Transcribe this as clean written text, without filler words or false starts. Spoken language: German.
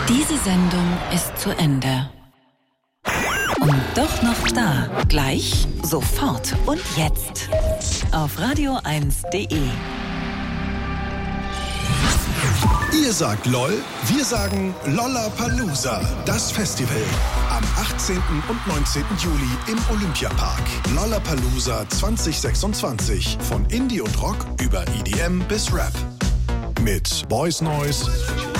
Diese Sendung ist zu Ende. Und doch noch da. Gleich, sofort und jetzt. Auf radio1.de. Ihr sagt LOL, wir sagen Lollapalooza, das Festival. Am 18. und 19. Juli im Olympiapark. Lollapalooza 2026. Von Indie und Rock über EDM bis Rap. Mit Boys Noise,